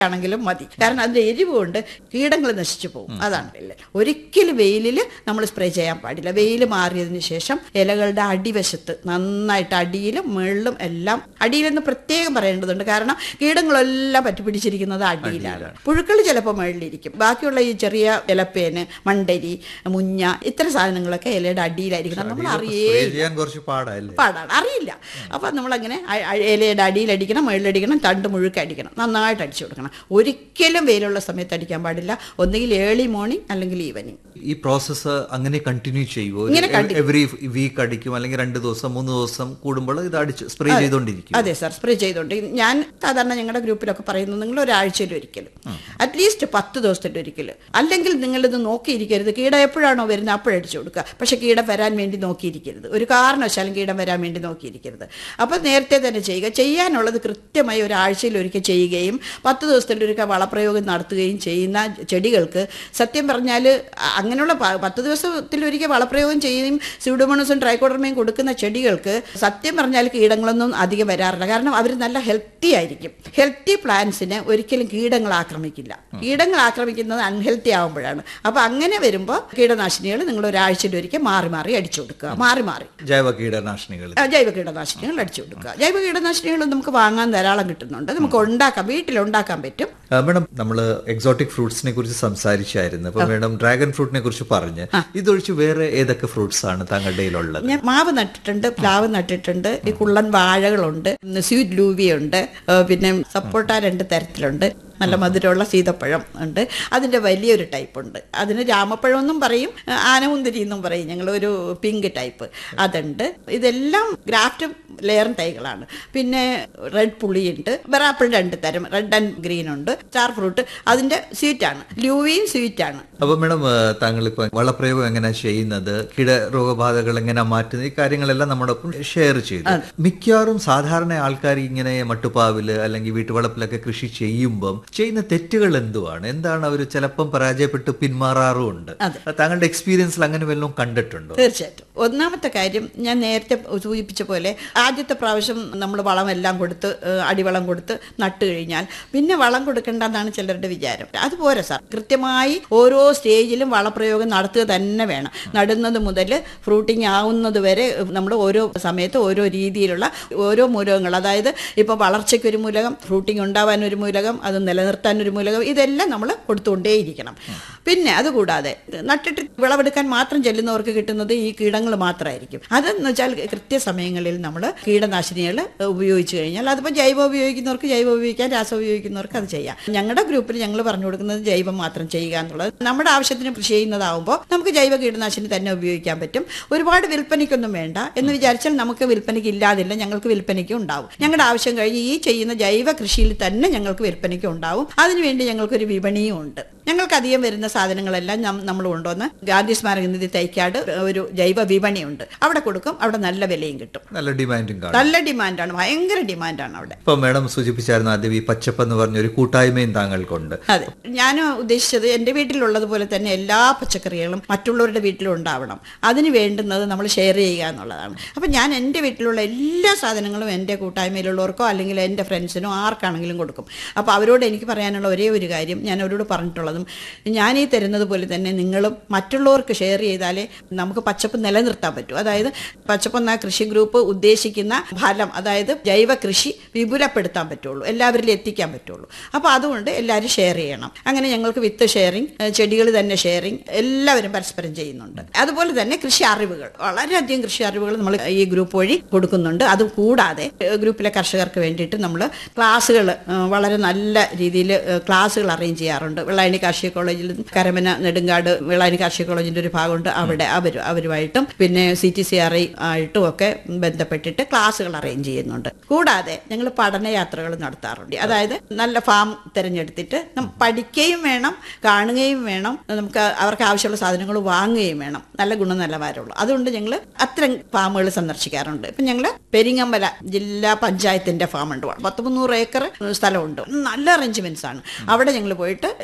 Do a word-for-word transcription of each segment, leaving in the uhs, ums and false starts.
ആണെങ്കിലും മതി. കാരണം അതിന്റെ എരിവ് കൊണ്ട് കീടങ്ങൾ നശിച്ചു പോകും. അതാണ്. ഒരിക്കലും വെയിലിൽ നമ്മൾ സ്പ്രേ ചെയ്യാൻ പാടില്ല. വെയിൽ മാറിയതിന് ശേഷം ഇലകളുടെ അടിവശത്ത് നന്നായിട്ട് അടിയിലും മുകളിലും എല്ലാം, അടിയിലെന്ന് പ്രത്യേകം പറയേണ്ടതുണ്ട്. കാരണം കീടങ്ങളെല്ലാം പറ്റിപ്പിടിച്ചിരിക്കുന്നത് അടിയിലാണ്. പുഴുക്കൾ ചിലപ്പോൾ മുകളിലിരിക്കും. ബാക്കിയുള്ള ഈ ചെറിയ ഇലപ്പേന്, മണ്ടരി, മുഞ്ഞ ഇത്തരം സാധനങ്ങളൊക്കെ ഇലയുടെ അടിയിലായിരിക്കണം. നമ്മൾ അറിയേ പാടാണ്, അറിയില്ല. അപ്പൊ നമ്മളങ്ങനെ ഇലയുടെ അടിയിലടിക്കണം, മുകളിലടിക്കണം, തണ്ട് മുഴുക്ക അടിക്കണം, നന്നായിട്ട് അടിച്ചു കൊടുക്കണം. ഒരിക്കലും വെയിലുള്ള സമയത്ത് അടിക്കാൻ പാടില്ല. ഒന്നുകിൽ ഏർലി മോർണിംഗ് അല്ലെങ്കിൽ ഈവനിങ്. ഈ പ്രോസസ്സ് അങ്ങനെ കണ്ടിന്യൂ ചെയ്യുമോ? എവറി വീക്ക് അടിക്കും അല്ലെങ്കിൽ രണ്ട് ദിവസം മൂന്ന് ദിവസം കൂടുമ്പോൾ ഇത് അടിച്ച് സ്പ്രേ ചെയ്തോണ്ടിരിക്കും? അതെ സാർ, സ്പ്രേ ചെയ്തോണ്ടിരിക്കും. ഞാൻ സാധാരണ ഞങ്ങളുടെ ഗ്രൂപ്പിലൊക്കെ പറയുന്നത് നിങ്ങൾ ഒരാഴ്ചയിൽ ഒരിക്കലും, അറ്റ്ലീസ്റ്റ് പത്ത് ദിവസത്തിൽ ഒരിക്കലും. അല്ലെങ്കിൽ നിങ്ങളിത് നോക്കിയിരിക്കരുത്. കീടം എപ്പോഴാണോ വരുന്നത് അപ്പോഴടിച്ചു കൊടുക്കുക. പക്ഷെ കീടം വരാൻ വേണ്ടി നോക്കിയിരിക്കരുത്. ഒരു കാരണവശാലും കീടം വരാൻ വേണ്ടി നോക്കിയിരിക്കരുത്. അപ്പോൾ നേരത്തെ തന്നെ ചെയ്യുക. ചെയ്യാനുള്ളത് കൃത്യമായി ഒരാഴ്ചയിൽ ഒരിക്കൽ ചെയ്യുകയും പത്ത് ദിവസത്തിലൊരിക്കൽ വളപ്രയോഗം നടത്തുകയും ചെയ്യുന്ന ചെടികൾക്ക് സത്യം പറഞ്ഞാൽ അങ്ങനെയുള്ള പത്ത് ദിവസത്തിലൊരിക്കൽ വളപ്രയോഗം ചെയ്യുകയും സ്യൂഡോമോണസും ട്രൈക്കോഡർമയും കൊടുക്കുന്ന ചെടികൾക്ക് സത്യം പറഞ്ഞാൽ കീടങ്ങളൊന്നും അധികം വരാറില്ല. കാരണം അവർ നല്ല ഹെൽത്തി ആയിരിക്കും. ഹെൽത്തി പ്ലാന്റ്സിനെ ഒരിക്കലും കീടങ്ങൾ ആക്രമിക്കില്ല. കീടങ്ങൾ ആക്രമിക്കുന്നത് അൺഹെൽത്തി ആകുമ്പോഴാണ്. അപ്പൊ അങ്ങനെ വരുമ്പോൾ കീടനാശിനികൾ നിങ്ങൾ ഒരാഴ്ചയിലൊരിക്കൽ മാറി മാറി അടിച്ചു കൊടുക്കുക. മാറി മാറി ജൈവ കീടനാശിനികൾ ജൈവ കീടനാശിനികൾ അടിച്ചു കൊടുക്കുക. ജൈവ കീടനാശിനികൾ നമുക്ക് വാങ്ങാൻ ധാരാളം കിട്ടുന്നുണ്ട്. നമുക്ക് ഉണ്ടാക്കാം, വീട്ടിലുണ്ടാക്കാൻ പറ്റും. മേഡം, നമ്മള് എക്സോട്ടിക് ഫ്രൂട്ട്സിനെ കുറിച്ച് സംസാരിച്ചായിരുന്നു. അപ്പൊ മേഡം ഡ്രാഗൺ ഫ്രൂട്ടിനെ കുറിച്ച് പറഞ്ഞ് ഇതൊഴിച്ച് വേറെ ഏതൊക്കെ ഫ്രൂട്ട്സ് ആണ് താങ്കളുടെ ഉള്ളത്? ഞാൻ മാവ് നട്ടിട്ടുണ്ട്, പ്ലാവ് നട്ടിട്ടുണ്ട്, ഈ കുള്ളൻ വാഴകളുണ്ട്, സ്വീറ്റ് ലൂവിയുണ്ട്, പിന്നെ സപ്പോട്ട രണ്ട് തരത്തിലുണ്ട്. നല്ല മധുരമുള്ള സീതപ്പഴം ഉണ്ട്. അതിൻ്റെ വലിയൊരു ടൈപ്പ് ഉണ്ട്. അതിന് രാമപ്പഴം എന്നും പറയും, ആനമുന്തിരി എന്നും പറയും. ഞങ്ങളൊരു പിങ്ക് ടൈപ്പ് അതുണ്ട്. ഇതെല്ലാം ഗ്രാഫ്റ്റും ലെയറും തൈകളാണ്. പിന്നെ റെഡ് പുളിയുണ്ട്, ബെറാപ്പിൾ രണ്ട് തരം, റെഡ് ആൻഡ് ഗ്രീൻ ഉണ്ട്. സ്റ്റാർ ഫ്രൂട്ട് അതിൻ്റെ സ്വീറ്റാണ്, ലൂവിയും സ്വീറ്റാണ്. അപ്പോൾ മേഡം, താങ്കളിപ്പോൾ വളപ്രയോഗം എങ്ങനെയാണ് ചെയ്യുന്നത്, കീടരോഗബാധകൾ എങ്ങനെ മാറ്റുന്നത്, ഈ കാര്യങ്ങളെല്ലാം നമ്മോടൊപ്പം ഷെയർ ചെയ്തു. മിക്കവാറും സാധാരണ ആൾക്കാർ ഇങ്ങനെ മട്ടുപ്പാവില് അല്ലെങ്കിൽ വീട്ടുവളപ്പിലൊക്കെ കൃഷി ചെയ്യുമ്പം ചെയ്യുന്ന തെറ്റുകൾ എന്തുവാണ്? എന്താണ് അവർ ചിലപ്പം പരാജയപ്പെട്ട് പിന്മാറാറുമുണ്ട്. താങ്കളുടെ എക്സ്പീരിയൻസിൽ അങ്ങനെ വല്ലതും കണ്ടിട്ടുണ്ടോ? തീർച്ചയായിട്ടും. ഒന്നാമത്തെ കാര്യം ഞാൻ നേരത്തെ സൂചിപ്പിച്ച പോലെ ആദ്യത്തെ പ്രാവശ്യം നമ്മൾ വളം എല്ലാം കൊടുത്ത് അടിവളം കൊടുത്ത് നട്ട് കഴിഞ്ഞാൽ പിന്നെ വളം കൊടുക്കേണ്ടെന്നാണ് ചിലരുടെ വിചാരം. അതുപോലെ സാർ, കൃത്യമായി ഓരോ സ്റ്റേജിലും വളപ്രയോഗം നടത്തുക തന്നെ വേണം. നടുന്നത് മുതൽ ഫ്രൂട്ടിങ് ആവുന്നത് വരെ നമ്മൾ ഓരോ സമയത്ത് ഓരോ രീതിയിലുള്ള ഓരോ മൂലകങ്ങൾ, അതായത് ഇപ്പോൾ വളർച്ചയ്ക്കൊരു മൂലകം, ഫ്രൂട്ടിങ് ഉണ്ടാവാൻ ഒരു മൂലകം, അത് നിലനിർത്താൻ ഒരു മൂലകം, ഇതെല്ലാം നമ്മൾ കൊടുത്തുകൊണ്ടേയിരിക്കണം. പിന്നെ അതുകൂടാതെ നട്ടിട്ട് വിളവെടുക്കാൻ മാത്രം ചെല്ലുന്നവർക്ക് കിട്ടുന്നത് ഈ കീടങ്ങൾ മാത്രമായിരിക്കും. അതെന്ന് വെച്ചാൽ കൃത്യസമയങ്ങളിൽ നമ്മൾ കീടനാശിനികൾ ഉപയോഗിച്ച് കഴിഞ്ഞാൽ, അതിപ്പോൾ ജൈവം ഉപയോഗിക്കുന്നവർക്ക് ജൈവം ഉപയോഗിക്കാം, രാസം ഉപയോഗിക്കുന്നവർക്ക് അത് ചെയ്യാം. ഞങ്ങളുടെ ഗ്രൂപ്പിൽ ഞങ്ങൾ പറഞ്ഞു കൊടുക്കുന്നത് ജൈവം മാത്രം ചെയ്യുക എന്നുള്ളത്. നമ്മുടെ ആവശ്യത്തിന് കൃഷി ചെയ്യുന്നതാവുമ്പോൾ നമുക്ക് ജൈവ കീടനാശിനി തന്നെ ഉപയോഗിക്കാൻ പറ്റും. ഒരുപാട് വിൽപ്പനയ്ക്കൊന്നും വേണ്ട എന്ന് വിചാരിച്ചാൽ നമുക്ക് വിൽപ്പനയ്ക്ക് ഇല്ലാതില്ല, ഞങ്ങൾക്ക് വിൽപ്പനയ്ക്ക് ഉണ്ടാവും. ഞങ്ങളുടെ ആവശ്യം കഴിഞ്ഞ് ഈ ചെയ്യുന്ന ജൈവ കൃഷിയിൽ തന്നെ ഞങ്ങൾക്ക് വിൽപ്പനയ്ക്ക് ഉണ്ടാവും. അതിനുവേണ്ടി ഞങ്ങൾക്കൊരു വിപണിയും ഉണ്ട്. ഞങ്ങൾക്ക് അധികം വരുന്ന സാധനങ്ങളെല്ലാം നമ്മൾ കൊണ്ടുവന്ന് ഗാന്ധി സ്മാരക നിധി തൈക്കാട് ഒരു ജൈവ വിപണിയുണ്ട്, അവിടെ കൊടുക്കും. അവിടെ നല്ല വിലയും കിട്ടും. നല്ല ഡിമാൻഡും നല്ല ഡിമാൻഡാണ്, ഭയങ്കര ഡിമാൻഡാണ് അവിടെ. ഇപ്പൊ മേഡം സൂചിപ്പിച്ചായിരുന്നു ആദ്യം ഈ പച്ചപ്പ് എന്ന് പറഞ്ഞ ഒരു കൂട്ടായ്മയും താങ്കൾക്കുണ്ട്. അതെ, ഞാൻ ഉദ്ദേശിച്ചത് എൻ്റെ വീട്ടിലുള്ളതുപോലെ തന്നെ എല്ലാ പച്ചക്കറികളും മറ്റുള്ളവരുടെ വീട്ടിലും ഉണ്ടാവണം. അതിന് വേണ്ടുന്നത് നമ്മൾ ഷെയർ ചെയ്യുക എന്നുള്ളതാണ്. അപ്പം ഞാൻ എൻ്റെ വീട്ടിലുള്ള എല്ലാ സാധനങ്ങളും എൻ്റെ കൂട്ടായ്മയിലുള്ളവർക്കോ അല്ലെങ്കിൽ എൻ്റെ ഫ്രണ്ട്സിനോ ആർക്കാണെങ്കിലും കൊടുക്കും. അപ്പോൾ അവരോട് എനിക്ക് പറയാനുള്ള ഒരേ ഒരു കാര്യം ഞാൻ അവരോട് പറഞ്ഞിട്ടുള്ളതും, ഞാൻ ഈ തരുന്നത് പോലെ തന്നെ നിങ്ങളും മറ്റുള്ളവർക്ക് ഷെയർ ചെയ്താലേ നമുക്ക് പച്ചപ്പ് നിലനിർത്താൻ പറ്റൂ. അതായത് പച്ചപ്പ് എന്ന കൃഷി ഗ്രൂപ്പ് ഉദ്ദേശിക്കുന്ന ഫലം, അതായത് ജൈവ കൃഷി വിപുലപ്പെടുത്താൻ പറ്റുള്ളൂ, എല്ലാവരിലും എത്തിക്കാൻ പറ്റുള്ളൂ. അപ്പോൾ അതുകൊണ്ട് എല്ലാവരും ഷെയർ ചെയ്യണം. അങ്ങനെ ഞങ്ങൾക്ക് വിത്ത് ഷെയറിങ്, ചെടികൾ തന്നെ ഷെയറിങ്, എല്ലാവരും പരസ്പരം ചെയ്യുന്നുണ്ട്. അതുപോലെ തന്നെ കൃഷി അറിവുകൾ, വളരെയധികം കൃഷി അറിവുകൾ നമ്മൾ ഈ ഗ്രൂപ്പ് വഴി കൊടുക്കുന്നുണ്ട്. അതും കൂടാതെ ഗ്രൂപ്പിലെ കർഷകർക്ക് വേണ്ടിയിട്ട് നമ്മൾ ക്ലാസ്സുകൾ, വളരെ നല്ല രീതിയിൽ ക്ലാസ്സുകൾ അറേഞ്ച് ചെയ്യാറുണ്ട്. വെള്ളായണി കാർഷിക കോളേജിൽ, കരമന നെടുങ്കാട് വെള്ളായണി കാർഷിക കോളേജിന്റെ ഒരു ഭാഗമുണ്ട്, അവിടെ അവർ അവരുമായിട്ടും പിന്നെ C T C R I ആയിട്ടും ഒക്കെ ബന്ധപ്പെട്ടിട്ട് ക്ലാസ്സുകൾ അറേഞ്ച് ചെയ്യുന്നുണ്ട്. കൂടാതെ ഞങ്ങൾ പഠനയാത്രകൾ നടത്താറുണ്ട്. അതായത് നല്ല ഫാം തിരഞ്ഞെടുത്തിട്ട് പഠിക്കുകയും വേണം, കാണുകയും വേണം, നമുക്ക് അവർക്ക് ആവശ്യമുള്ള സാധനങ്ങൾ വാങ്ങുകയും വേണം, നല്ല ഗുണനിലവാരമുള്ളൂ. അതുകൊണ്ട് ഞങ്ങൾ അത്തരം ഫാമുകൾ സന്ദർശിക്കാറുണ്ട്. ഇപ്പം ഞങ്ങൾ പെരിങ്ങമല ജില്ലാ പഞ്ചായത്തിന്റെ ഫാമുണ്ട്, പത്ത് മുന്നൂറ് ഏക്കർ സ്ഥലമുണ്ട്, നല്ല അറേഞ്ച്മെന്റ്സ് ആണ്. അവിടെ ഞങ്ങൾ പോയിട്ട് നല്ല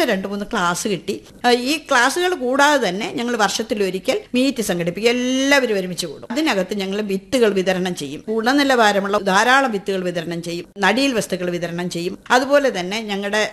രണ്ട് മൂന്ന് ക്ലാസ് കിട്ടി. ആ, ഈ ക്ലാസ്സുകൾ കൂടാതെ തന്നെ ഞങ്ങൾ വർഷത്തിലൊരിക്കൽ മീറ്റ് സംഘടിപ്പിക്കും. എല്ലാവരും ഒരുമിച്ച് കൂടും. അതിനകത്ത് ഞങ്ങൾ വിത്തുകൾ വിതരണം ചെയ്യും. ഗുണനിലവാരമുള്ള ധാരാളം വിത്തുകൾ വിതരണം ചെയ്യും. നടീൽ വസ്തുക്കൾ വിതരണം ചെയ്യും. അതുപോലെ തന്നെ ഞങ്ങളുടെ